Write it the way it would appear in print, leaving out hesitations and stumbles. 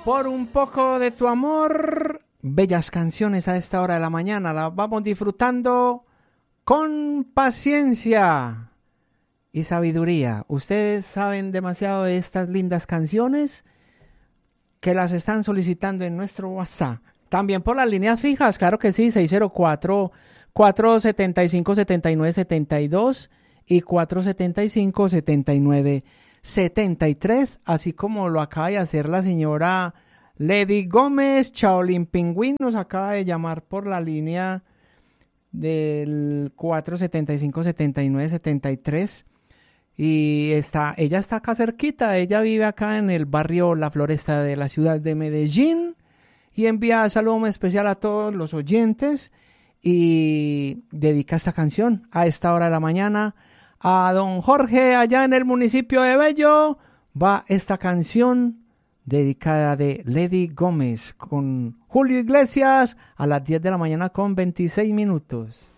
Por un poco de tu amor, bellas canciones a esta hora de la mañana, las vamos disfrutando con paciencia y sabiduría. Ustedes saben demasiado de estas lindas canciones que las están solicitando en nuestro WhatsApp. También por las líneas fijas, claro que sí, 604-475-7972 y 475-7973, así como lo acaba de hacer la señora Lady Gómez. Chaolín Pingüín nos acaba de llamar por la línea del 475-7973 y ella está acá cerquita. Ella vive acá en el barrio La Floresta de la ciudad de Medellín y envía saludo muy especial a todos los oyentes y dedica esta canción a esta hora de la mañana a don Jorge allá en el municipio de Bello. Va esta canción dedicada de Lady Gómez con Julio Iglesias a las 10 de la mañana con 26 minutos.